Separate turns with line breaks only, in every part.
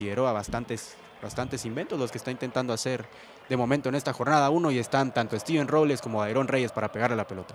Figueroa, bastantes inventos los que está intentando hacer de momento en esta jornada 1 y están tanto Steven Robles como Dairon Reyes para pegarle a la pelota.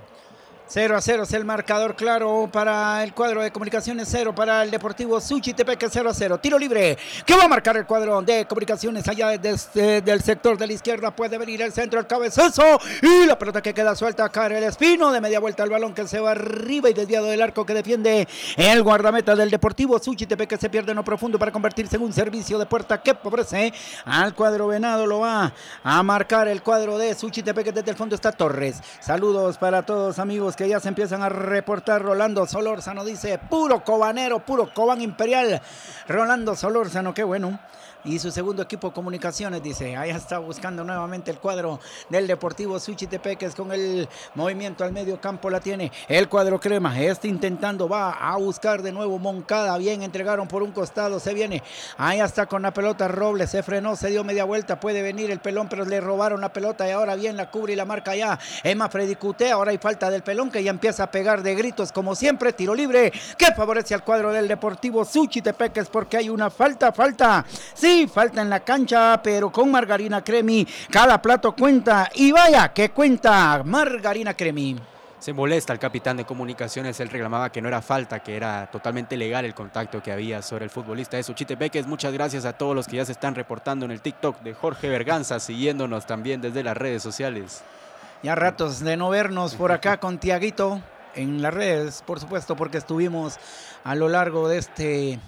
0-0 es el marcador claro para el cuadro de Comunicaciones, 0 para el Deportivo Suchitepeques, 0-0. Tiro libre que va a marcar el cuadro de Comunicaciones allá desde del sector de la izquierda. Puede venir el centro, el cabezazo y la pelota que queda suelta. Karel Espino de media vuelta al balón que se va arriba y desviado del arco que defiende el guardameta del Deportivo Suchitepeques. Se pierde en lo profundo para convertirse en un servicio de puerta que favorece al cuadro venado. Lo va a marcar el cuadro de Suchitepeques. Desde el fondo está Torres. Saludos para todos, amigos, que ya se empiezan a reportar. Rolando Solórzano dice, puro cobanero, puro cobán imperial. Rolando Solórzano, qué bueno. Y su segundo equipo Comunicaciones, dice, ahí está buscando nuevamente el cuadro del Deportivo Suchitepeques con el movimiento al medio campo. La tiene el cuadro crema, intentando, va a buscar de nuevo Moncada. Bien, entregaron por un costado, se viene, ahí está con la pelota Robles, se frenó, se dio media vuelta, puede venir el pelón, pero le robaron la pelota y ahora bien la cubre y la marca ya Emma Freddy Cuté. Ahora hay falta del pelón que ya empieza a pegar de gritos como siempre. Tiro libre que favorece al cuadro del Deportivo Suchitepeques porque hay una falta, sí, falta en la cancha, pero con Margarina Cremi cada plato cuenta, y vaya que cuenta Margarina Cremi.
Se molesta el capitán de Comunicaciones, él reclamaba que no era falta, que era totalmente legal el contacto que había sobre el futbolista de Suchitepeques. Muchas gracias a todos los que ya se están reportando en el TikTok de Jorge Berganza, siguiéndonos también desde las redes sociales.
Ya ratos de no vernos por acá con Tiaguito en las redes, por supuesto, porque estuvimos a lo largo de este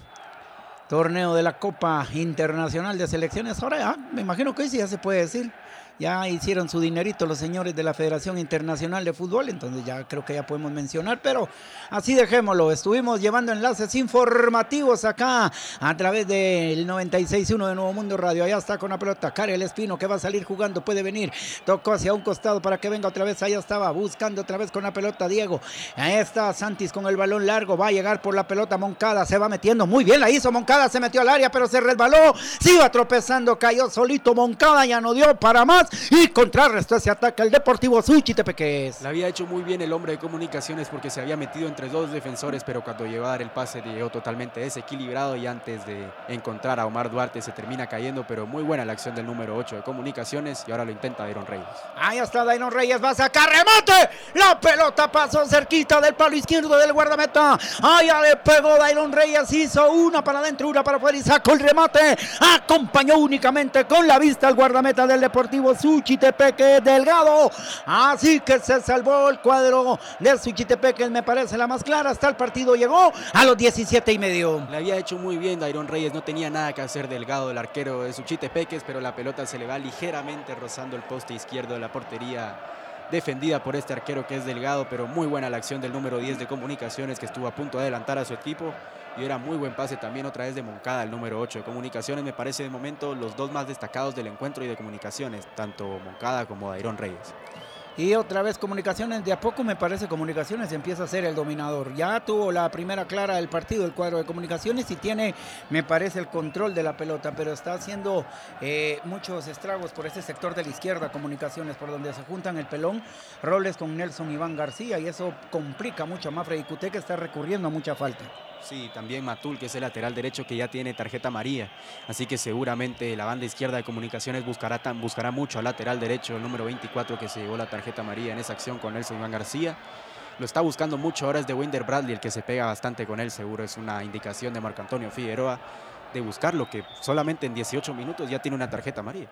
torneo de la Copa Internacional de Selecciones. Ahora ya, me imagino que hoy sí ya se puede decir. Ya hicieron su dinerito los señores de la Federación Internacional de Fútbol, entonces ya creo que ya podemos mencionar, pero así dejémoslo. Estuvimos llevando enlaces informativos acá a través del 96.1 de Nuevo Mundo Radio. Allá está con la pelota Karel Espino que va a salir jugando, puede venir, tocó hacia un costado para que venga otra vez. Allá estaba buscando otra vez con la pelota Diego. Ahí está Santis con el balón largo, va a llegar por la pelota Moncada, se va metiendo, muy bien la hizo Moncada, se metió al área pero se resbaló, se iba tropezando, cayó solito Moncada, ya no dio para más. Y contrarrestó ese ataque el Deportivo Suchitepeques.
La había hecho muy bien el hombre de Comunicaciones porque se había metido entre dos defensores, pero cuando llegó a dar el pase llegó totalmente desequilibrado y antes de encontrar a Omar Duarte se termina cayendo, pero muy buena la acción del número 8 de Comunicaciones y ahora lo intenta Dairon Reyes.
Ahí está Dairon Reyes, va a sacar remate. La pelota pasó cerquita del palo izquierdo del guardameta. Allá le pegó Dairon Reyes, hizo una para adentro, una para afuera y sacó el remate. Acompañó únicamente con la vista al guardameta del Deportivo Suchitepeques, Delgado. Así que se salvó el cuadro de Suchitepeques, me parece la más clara. Hasta el partido llegó a los 17:30.
Le había hecho muy bien Dairon Reyes, no tenía nada que hacer Delgado, el arquero de Suchitepeques, pero la pelota se le va ligeramente rozando el poste izquierdo de la portería defendida por este arquero que es Delgado, pero muy buena la acción del número 10 de Comunicaciones que estuvo a punto de adelantar a su equipo. Y era muy buen pase también otra vez de Moncada, el número 8 de Comunicaciones. Me parece de momento los dos más destacados del encuentro y de Comunicaciones, tanto Moncada como Dairon Reyes.
Y otra vez Comunicaciones, de a poco me parece Comunicaciones empieza a ser el dominador. Ya tuvo la primera clara del partido el cuadro de Comunicaciones y tiene, me parece, el control de la pelota, pero está haciendo muchos estragos por ese sector de la izquierda Comunicaciones, por donde se juntan el pelón Robles con Nelson Iván García, y eso complica mucho a Mafra y Cuté, que está recurriendo a mucha falta.
Sí, también Matul, que es el lateral derecho que ya tiene tarjeta amarilla, así que seguramente la banda izquierda de Comunicaciones buscará mucho al lateral derecho, el número 24 que se llevó la tarjeta amarilla en esa acción con Nelson Iván García. Lo está buscando mucho, ahora es de Winder Bradley el que se pega bastante con él, seguro es una indicación de Marco Antonio Figueroa de buscarlo, que solamente en 18 minutos ya tiene una tarjeta amarilla.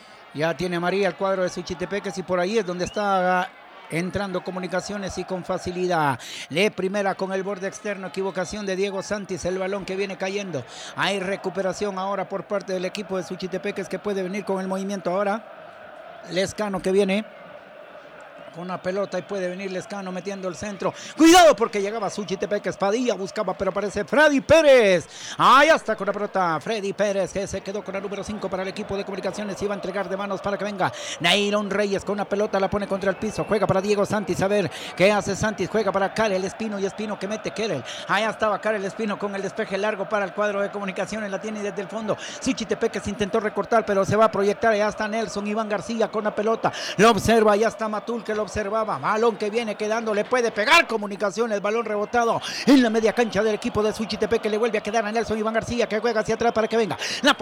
Ya tiene amarilla el cuadro de Suchitepeques y por ahí es donde está entrando Comunicaciones y con facilidad. Le primera con el borde externo, equivocación de Diego Santis, el balón que viene cayendo. Hay recuperación ahora por parte del equipo de Suchitepeques que puede venir con el movimiento ahora. Lescano que viene con una pelota y puede venir Lescano metiendo el centro. Cuidado porque llegaba Suchitepeques, Padilla buscaba, pero aparece Freddy Pérez. Ahí está con la pelota Freddy Pérez, que se quedó con la número 5 para el equipo de Comunicaciones. Iba a entregar de manos para que venga Dairon Reyes con una pelota, la pone contra el piso, juega para Diego Santis, a ver qué hace Santis, juega para Karel Espino y Espino que mete Kerel. Allá estaba Karel Espino con el despeje largo para el cuadro de Comunicaciones, la tiene desde el fondo. Suchitepeques intentó recortar, pero se va a proyectar. Allá está Nelson Iván García con la pelota, lo observa, allá está Matul que lo lo observaba. Balón que viene quedando, le puede pegar Comunicaciones. Balón rebotado en la media cancha del equipo de Suchitepeque. Le vuelve a quedar a Nelson Iván García, que juega hacia atrás para que venga la